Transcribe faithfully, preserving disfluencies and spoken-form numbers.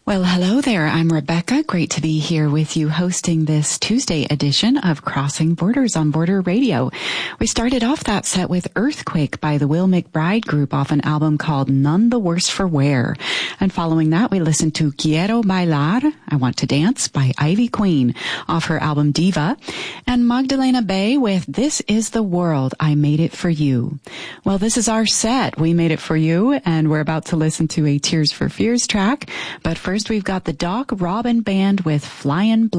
Well, hello there. I'm Rebecca. Great to be here with you hosting this Tuesday edition of Crossing Borders on Border Radio. We started off that set with Earthquake by the Will McBride Group off an album called None the Worse for Wear. And following that, we listened to Quiero Bailar, I Want to Dance by Ivy Queen off her album Diva. And Magdalena Bay with This Is the World, I Made It For You. Well, this is our set. We made it for you, and we're about to listen to a Tears for Fears track. But first, we've got the Doc Robin Band with Flyin'